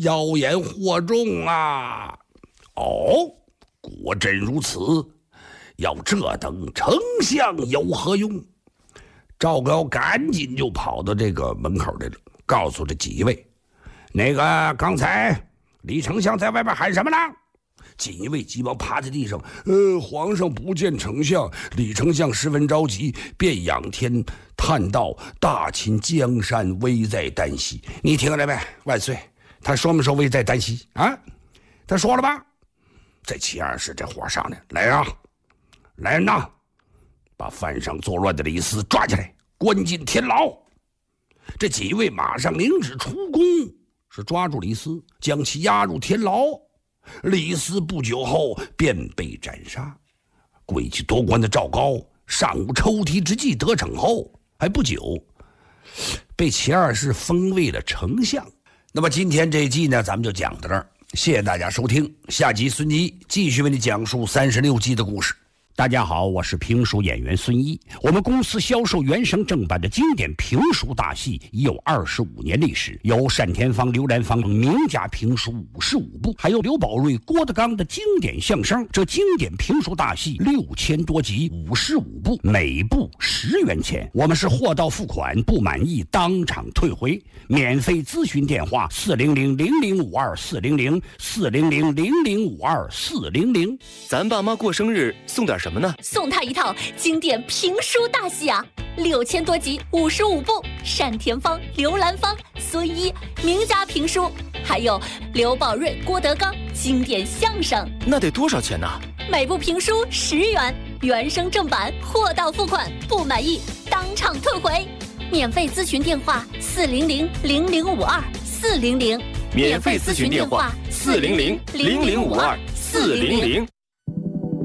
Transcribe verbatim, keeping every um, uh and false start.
妖言惑众啊！哦，果真如此，要这等丞相有何用？赵高赶紧就跑到这个门口来了，告诉这锦衣卫：“那个刚才李丞相在外边喊什么呢？”锦衣卫急忙趴在地上，呃，皇上不见丞相。李丞相十分着急，便仰天叹道：“大秦江山危在旦夕。”你听了没？万岁，他说没说危在旦夕啊？他说了吧？这齐二世这火上呢，来啊，来人呐，把犯上作乱的李斯抓起来，关进天牢。这几位马上领旨出宫，是抓住李斯，将其押入天牢。李斯不久后便被斩杀。诡计夺冠的赵高尚无抽屉之计得逞后，还不久被齐二世封为了丞相。那么今天这一季呢，咱们就讲到这儿，谢谢大家收听。下集孙一继续为你讲述三十六集的故事。 大家好，我是评书演员孙一。我们公司销售原声正版的经典评书大戏已有二十五年历史，有单田芳、刘兰芳等名家评书五十五部，还有刘宝瑞、郭德纲的经典相声。这经典评书大戏六千多集，五十五部，每部十元钱。我们是货到付款，不满意当场退回。免费咨询电话：四零零零零五二四零零四零零零零五二四零零。 咱爸妈过生日送点什么呢？ 送他一套经典评书大戏啊，六千多集，五十五部，单田芳、刘兰芳、孙一名家评书，还有刘宝瑞、郭德纲经典相声。 那得多少钱呢？ 每部评书十元，原声正版，货到付款，不满意当场退回。免费咨询电话：四零零零零五二四零零。 免费咨询电话：四零零零零五二四零零。